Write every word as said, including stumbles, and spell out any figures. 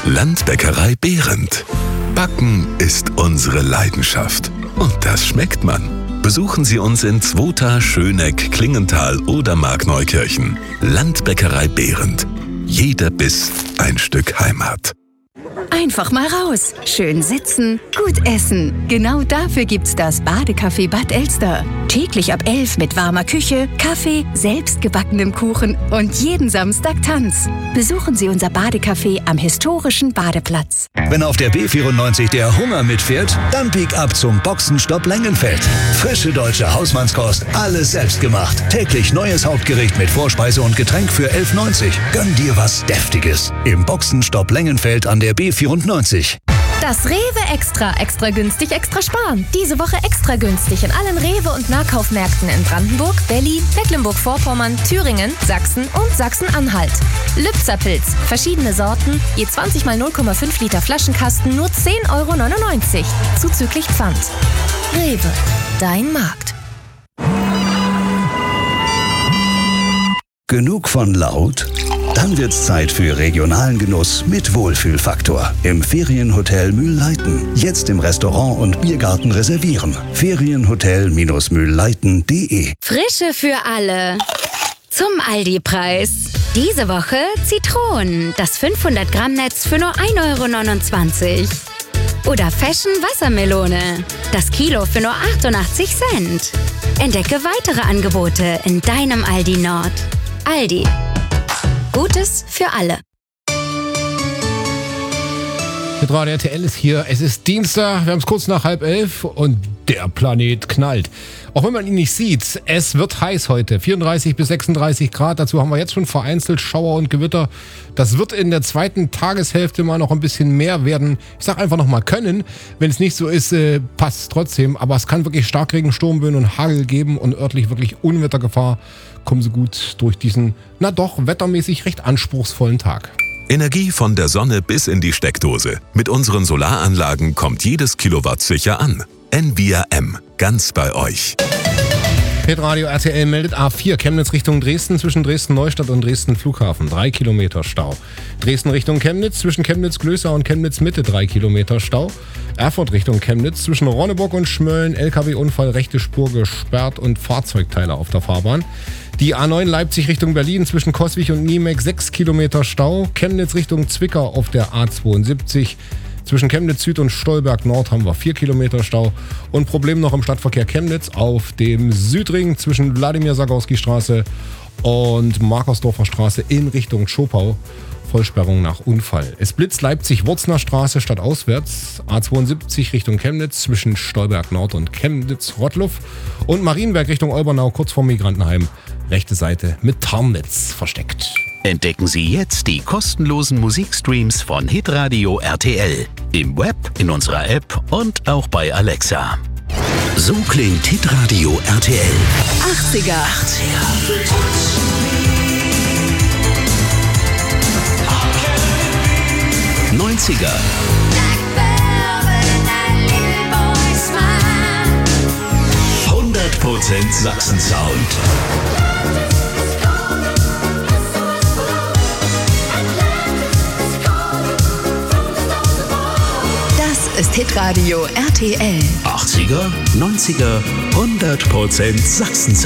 Landbäckerei Behrendt. Backen ist unsere Leidenschaft. Und das schmeckt man. Besuchen Sie uns in Zwota, Schöneck, Klingenthal oder Markneukirchen. Landbäckerei Behrendt. Jeder Biss ein Stück Heimat. Einfach mal raus. Schön sitzen, gut essen. Genau dafür gibt's das Badecafé Bad Elster. Täglich ab elf mit warmer Küche, Kaffee, selbstgebackenem Kuchen und jeden Samstag Tanz. Besuchen Sie unser Badecafé am historischen Badeplatz. Wenn auf der B vierundneunzig der Hunger mitfährt, dann bieg ab zum Boxenstopp Lengenfeld. Frische deutsche Hausmannskost, alles selbst gemacht. Täglich neues Hauptgericht mit Vorspeise und Getränk für elf neunzig. Gönn dir was Deftiges. Im Boxenstopp Lengenfeld an der B vierundneunzig. Das Rewe Extra. Extra günstig, extra sparen. Diese Woche extra günstig in allen Rewe- und Nahkaufmärkten in Brandenburg, Berlin, Mecklenburg-Vorpommern, Thüringen, Sachsen und Sachsen-Anhalt. Lübzerpilz. Verschiedene Sorten. Je zwanzig mal null Komma fünf Liter Flaschenkasten nur zehn Euro neunundneunzig. Zuzüglich Pfand. Rewe. Dein Markt. Genug von laut? Dann wird's Zeit für regionalen Genuss mit Wohlfühlfaktor im Ferienhotel Mühlleiten. Jetzt im Restaurant und Biergarten reservieren. Ferienhotel Mühlleiten punkt de. Frische für alle. Zum Aldi-Preis. Diese Woche Zitronen. Das fünfhundert Gramm Netz für nur ein Euro neunundzwanzig. Oder Fashion Wassermelone. Das Kilo für nur achtundachtzig Cent. Entdecke weitere Angebote in deinem Aldi Nord. Aldi. Gutes für alle. Hitradio R T L ist hier. Es ist Dienstag, wir haben es kurz nach halb elf und der Planet knallt. Auch wenn man ihn nicht sieht, es wird heiß heute. vierunddreißig bis sechsunddreißig Grad. Dazu haben wir jetzt schon vereinzelt Schauer und Gewitter. Das wird in der zweiten Tageshälfte mal noch ein bisschen mehr werden. Ich sag einfach noch mal können. Wenn es nicht so ist, äh, passt es trotzdem. Aber es kann wirklich Starkregen, Sturmböen und Hagel geben und örtlich wirklich Unwettergefahr. Kommen Sie gut durch diesen, na doch, wettermäßig recht anspruchsvollen Tag. Energie von der Sonne bis in die Steckdose. Mit unseren Solaranlagen kommt jedes Kilowatt sicher an. Envia M. Ganz bei euch. Hitradio R T L meldet A vier Chemnitz Richtung Dresden zwischen Dresden-Neustadt und Dresden-Flughafen. Drei Kilometer Stau. Dresden Richtung Chemnitz zwischen Chemnitz-Glößau und Chemnitz-Mitte. Drei Kilometer Stau. Erfurt Richtung Chemnitz zwischen Ronneburg und Schmölln. L K W-Unfall, rechte Spur gesperrt und Fahrzeugteile auf der Fahrbahn. Die A neun Leipzig Richtung Berlin zwischen Coswig und Niemek. Sechs Kilometer Stau. Chemnitz Richtung Zwickau auf der A zweiundsiebzig. Zwischen Chemnitz Süd und Stolberg Nord haben wir vier Kilometer Stau. Und Problem noch im Stadtverkehr Chemnitz auf dem Südring zwischen Wladimir-Sagorski-Straße und Markersdorfer Straße in Richtung Schopau. Vollsperrung nach Unfall. Es blitzt Leipzig-Wurzner Straße statt auswärts. A zweiundsiebzig Richtung Chemnitz zwischen Stolberg Nord und Chemnitz-Rottluff. Und Marienberg Richtung Olbernau kurz vor Migrantenheim. Rechte Seite mit Tarnnetz versteckt. Entdecken Sie jetzt die kostenlosen Musikstreams von Hitradio R T L. Im Web, in unserer App und auch bei Alexa. So klingt Hitradio R T L. achtziger. achtziger. neunziger. hundert Prozent Sachsen-Sound. Das ist Hitradio R T L. achtziger, neunziger, hundert Prozent Sachsen-Sound.